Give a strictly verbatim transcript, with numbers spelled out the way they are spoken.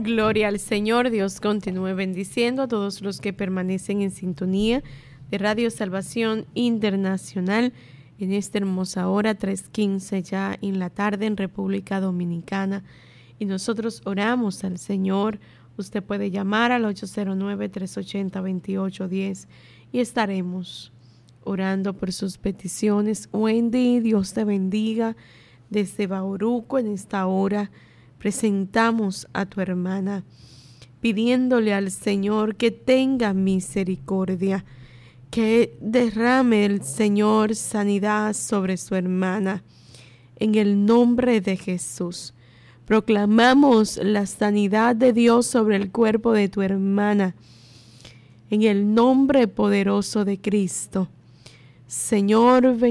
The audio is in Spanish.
Gloria al Señor. Dios continúe bendiciendo a todos los que permanecen en sintonía de Radio Salvación Internacional en esta hermosa hora, tres quince ya en la tarde en República Dominicana. Y nosotros oramos al Señor. Usted puede llamar al ocho cero nueve, tres ocho cero, dos ocho uno cero y estaremos orando por sus peticiones. Wendy, Dios te bendiga. Desde Bauruco en esta hora presentamos a tu hermana, pidiéndole al Señor que tenga misericordia, que derrame el Señor sanidad sobre su hermana. En el nombre de Jesús, proclamamos la sanidad de Dios sobre el cuerpo de tu hermana. En el nombre poderoso de Cristo, Señor,